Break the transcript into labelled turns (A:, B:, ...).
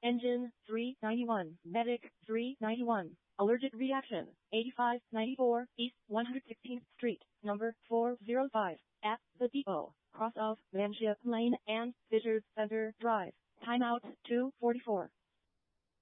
A: Engine 391. Medic 391. Allergic reaction 8594 East 116th Street, number 405, at the depot, cross of Manship Lane and Fishers Center Drive. Timeout 2:44.